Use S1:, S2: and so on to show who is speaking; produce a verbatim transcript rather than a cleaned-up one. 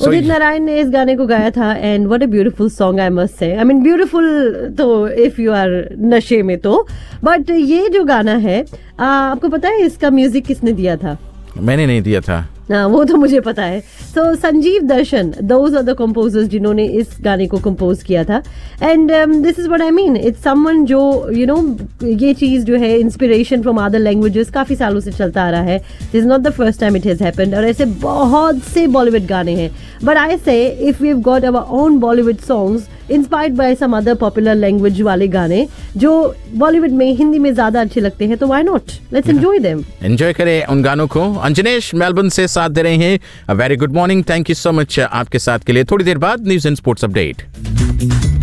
S1: उदित नारायण ने इस गाने को गाया था and what a beautiful song I must say. I mean beautiful तो इफ यू आर नशे में तो, बट ये जो गाना है आ, आपको पता है इसका म्यूजिक किसने दिया था?
S2: मैंने नहीं दिया था।
S1: हाँ, वो तो मुझे पता है। सो so, Sanjeev Darshan, those are the composers जिन्होंने इस गाने को कंपोज किया था। And this is what I mean, it's someone जो यू you नो know, ये चीज जो है इंस्पिरेशन फ्रॉम अदर लैंग्वेजेस काफी सालों से चलता आ रहा है। This is not the first time it has happened. और ऐसे बहुत से बॉलीवुड गाने हैं, बट आई से if we have got our own Bollywood songs inspired by some other popular language वाले गाने जो बॉलीवुड में हिंदी में ज्यादा अच्छे लगते हैं, तो why not, let's enjoy them.
S2: Enjoy करें उन गानों को। अंजनेश मेलबर्न से साथ दे रहे हैं। A very good morning, thank you so much आपके साथ के लिए। थोड़ी देर बाद न्यूज एंड स्पोर्ट्स अपडेट।